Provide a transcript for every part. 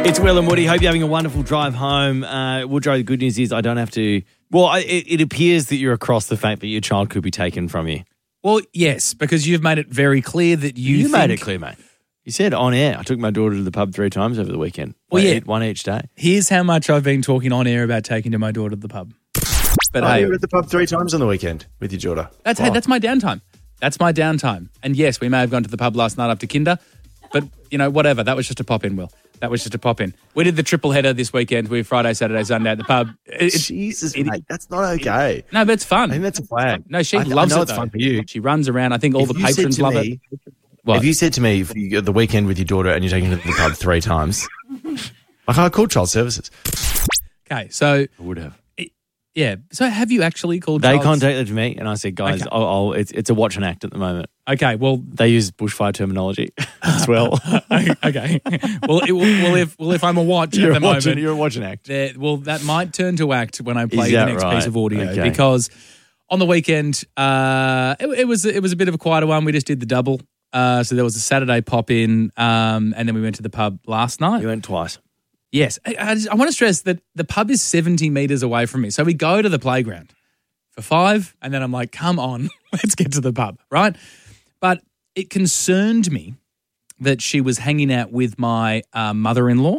It's Will and Woody. Hope you're having a wonderful drive home. Woodrow, the good news is I don't have to... Well, it appears that you're across the fact that your child could be taken from you. Well, yes, because you've made it very clear that you made it clear, mate. You said on air. I took my daughter to the pub 3 times over the weekend. Well, yeah. One each day. Here's how much I've been talking on air about taking to my daughter to the pub. But hey, you were at the pub 3 times on the weekend with your daughter. That's my downtime. That's my downtime. And yes, we may have gone to the pub last night after kinder, but, whatever. That was just a pop-in, Will. That was just a pop-in. We did the triple header this weekend. We Friday, Saturday, Sunday at the pub. Jesus, mate, that's not okay. No, but it's fun. I think that's a flag. No, she loves it, it's fun for you. She runs around. I think all the patrons love it. What? If you said to me the weekend with your daughter and you're taking her to the pub 3 times, I called child services. Okay, so... I would have. Yeah. So have you actually called They contacted me and I said, guys, Okay. it's a watch and act at the moment. Okay, well... They use bushfire terminology as well. Okay. If I'm a watch at the moment... You're a watch and act. That might turn to act when I play the next piece of audio. Okay. Because on the weekend, it was a bit of a quieter one. We just did the double. So there was a Saturday pop-in and then we went to the pub last night. You went twice. Yes. I want to stress that the pub is 70 metres away from me. So we go to the playground for 5 and then I'm like, come on, let's get to the pub, right? But it concerned me that she was hanging out with my mother-in-law,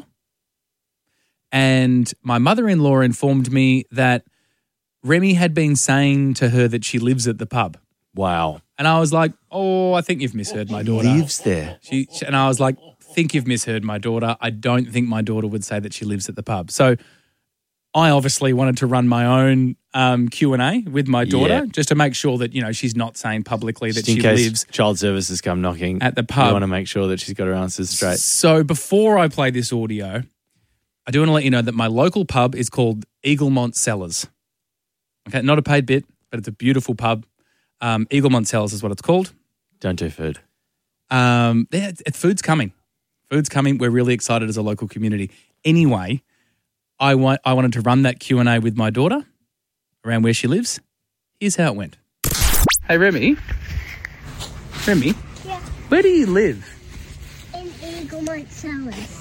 and my mother-in-law informed me that Remy had been saying to her that she lives at the pub. Wow. And I was like, I think you've misheard my daughter. Lives there. And I was like, think you've misheard my daughter. I don't think my daughter would say that she lives at the pub. So I obviously wanted to run my own Q&A with my daughter just to make sure that, she's not saying publicly that she lives. Child services come knocking at the pub. You want to make sure that she's got her answers straight. So before I play this audio, I do want to let you know that my local pub is called Eaglemont Cellars. Okay, not a paid bit, but it's a beautiful pub. Eaglemont Cellars is what it's called. Don't do food. Food's coming. Food's coming. We're really excited as a local community. Anyway, I wanted to run that Q&A with my daughter around where she lives. Here's how it went. Hey, Remy. Remy? Yeah. Where do you live? In Eaglemont Cellars.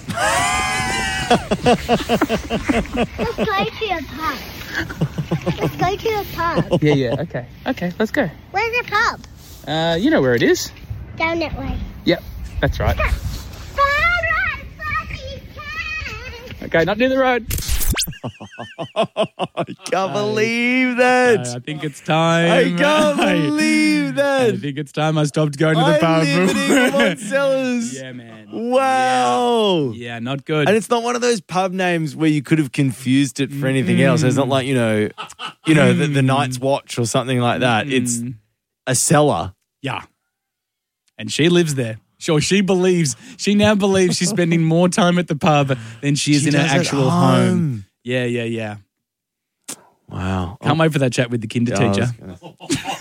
Let's go to the pub. Let's go to the pub. Yeah. Okay, let's go. Where's the pub? You know where it is. Down that way. Yep, that's right. Okay, not near the road. I can't believe that. I think it's time. I can't believe that. I think it's time I stopped going to the pub. Live in Eaglemont Cellars. Yeah, man. Wow. Yeah, not good. And it's not one of those pub names where you could have confused it for anything else. It's not like, the Night's Watch or something like that. It's a cellar. Yeah. And she lives there. Sure, she now believes she's spending more time at the pub than she is in her actual home. Yeah. Wow. Can't wait for that chat with the kinder teacher.